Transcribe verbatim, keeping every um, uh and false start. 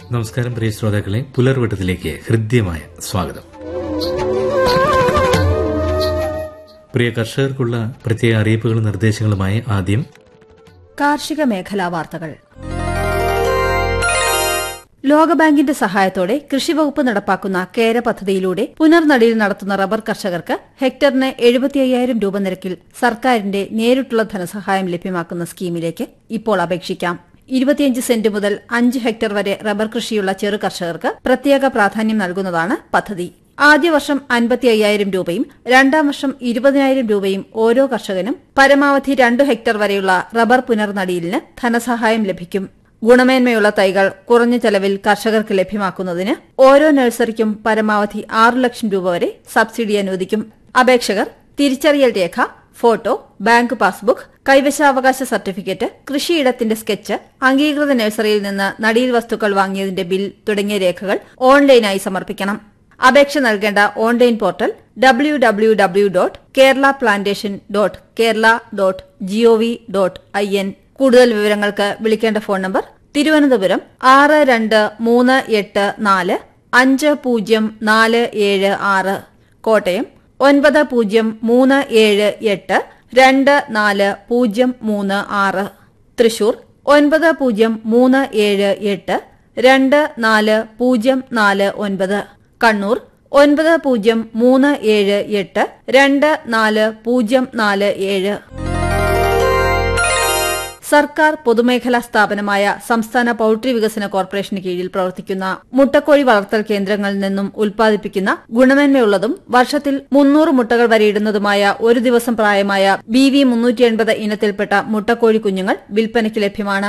നമസ്കാരം പ്രിയ ശ്രോതാക്കളെ, പുലർവട്ടത്തിലേക്ക് ഹൃദ്യമായ സ്വാഗതം. പ്രിയ കർഷകർക്കുള്ള പ്രത്യേക അറിയിപ്പുകളും നിർദ്ദേശങ്ങളുമായി ആദ്യം കാർഷിക മേഖലാ വാർത്തകൾ. ലോകബാങ്കിന്റെ സഹായത്തോടെ കൃഷിവകുപ്പ് നടപ്പാക്കുന്ന കേര പദ്ധതിയിലൂടെ പുനർനടിയിൽ നടത്തുന്ന റബ്ബർ കർഷകർക്ക് ഹെക്ടറിന് എഴുപത്തി അയ്യായിരം രൂപ നിരക്കിൽ സർക്കാരിന്റെ നേരിട്ടുള്ള ധനസഹായം ലഭ്യമാക്കുന്ന സ്കീമിലേക്ക് ഇപ്പോൾ അപേക്ഷിക്കാം. ഇരുപത്തിയഞ്ച് സെന്റ് മുതൽ അഞ്ച് ഹെക്ടർ വരെ റബ്ബർ കൃഷിയുള്ള ചെറു കർഷകർക്ക് പ്രത്യേക പ്രാധാന്യം നൽകുന്നതാണ് പദ്ധതി. ആദ്യ വർഷം അൻപത്തി അയ്യായിരം രൂപയും രണ്ടാം വർഷം ഇരുപതിനായിരം രൂപയും ഓരോ കർഷകനും പരമാവധി രണ്ടു ഹെക്ടർ വരെയുള്ള റബ്ബർ പുനർനടീലിന് ധനസഹായം ലഭിക്കും. ഗുണമേന്മയുള്ള തൈകൾ കുറഞ്ഞ ചെലവിൽ കർഷകർക്ക് ലഭ്യമാക്കുന്നതിന് ഓരോ നഴ്സറിക്കും പരമാവധി ആറു ലക്ഷം രൂപ വരെ സബ്സിഡി അനുവദിക്കും. അപേക്ഷകർ തിരിച്ചറിയൽ രേഖ, photo, bank passbook, കൈവശാവകാശ certificate, കൃഷിയിടത്തിന്റെ sketch, അംഗീകൃത നഴ്സറിയിൽ നിന്ന് നടീൽ വസ്തുക്കൾ വാങ്ങിയതിന്റെ ബിൽ തുടങ്ങിയ രേഖകൾ ഓൺലൈനായി സമർപ്പിക്കണം. അപേക്ഷ നൽകേണ്ട online portal W W W dot Kerala plantation dot Kerala dot G O V dot I N. കൂടുതൽ വിവരങ്ങൾക്ക് വിളിക്കേണ്ട ഫോൺ നമ്പർ തിരുവനന്തപുരം ആറ് രണ്ട് മൂന്ന് എട്ട് നാല് അഞ്ച് പൂജ്യം നാല് ഏഴ് ആറ്, കോട്ടയം ഒൻപത് പൂജ്യം മൂന്ന് ഏഴ് എട്ട് രണ്ട് നാല് പൂജ്യം മൂന്ന് ആറ്, തൃശൂർ ഒൻപത് പൂജ്യം മൂന്ന് ഏഴ് എട്ട് രണ്ട് നാല് പൂജ്യം നാല് ഒൻപത്, കണ്ണൂർ ഒൻപത് പൂജ്യം മൂന്ന് ഏഴ് എട്ട് രണ്ട് നാല് പൂജ്യം നാല് ഏഴ്. സർക്കാർ പൊതുമേഖലാ സ്ഥാപനമായ സംസ്ഥാന പൌൾട്രി വികസന കോർപ്പറേഷന് കീഴിൽ പ്രവർത്തിക്കുന്ന മുട്ടക്കോഴി വളർത്തൽ കേന്ദ്രങ്ങളിൽ നിന്നും ഉൽപ്പാദിപ്പിക്കുന്ന ഗുണമേന്മയുള്ളതും വർഷത്തിൽ മുന്നൂറ് മുട്ടകൾ വരെ ഇടുന്നതുമായ ഒരു ദിവസം പ്രായമായ ബി വി മുന്നൂറ്റി എൺപത് ഇനത്തിൽപ്പെട്ട മുട്ടക്കോഴി കുഞ്ഞുങ്ങൾ വിൽപ്പനയ്ക്ക് ലഭ്യമാണ്.